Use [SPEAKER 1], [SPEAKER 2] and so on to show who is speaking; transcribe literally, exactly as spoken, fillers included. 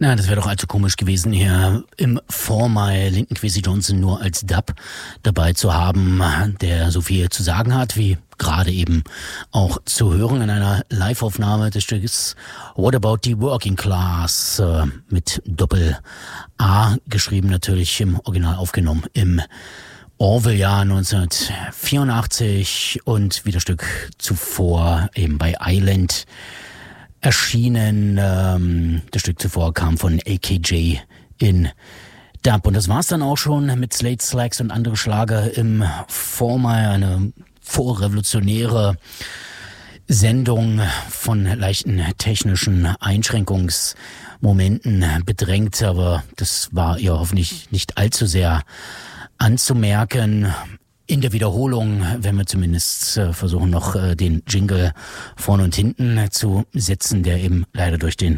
[SPEAKER 1] Na, das wäre doch allzu komisch gewesen, hier im Vormai Linton Kwesi Johnson nur als Dub dabei zu haben, der so viel zu sagen hat, wie gerade eben auch zu hören in einer Live-Aufnahme des Stückes What About the Working Class, äh, mit Doppel-A geschrieben, natürlich im Original aufgenommen im Orville-Jahr neunzehnhundertvierundachtzig und wie das Stück zuvor eben bei Island erschienen. Ähm, das Stück zuvor kam von A K J in Dub. Und das war's dann auch schon mit Slate Slacks und andere Schlager im Vormai. Eine vorrevolutionäre Sendung von leichten technischen Einschränkungsmomenten bedrängt. Aber das war ihr hoffentlich nicht allzu sehr anzumerken. In der Wiederholung werden wir zumindest äh, versuchen, noch äh, den Jingle vorne und hinten zu setzen, der eben leider durch den